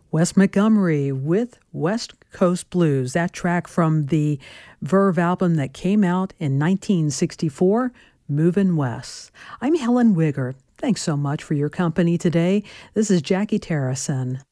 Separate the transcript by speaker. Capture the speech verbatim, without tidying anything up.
Speaker 1: Wes Montgomery with West Coast Blues, that track from the Verve album that came out in nineteen sixty-four, Movin' West. I'm Helen Wigger. Thanks so much for your company today. This is Jackie Terrison.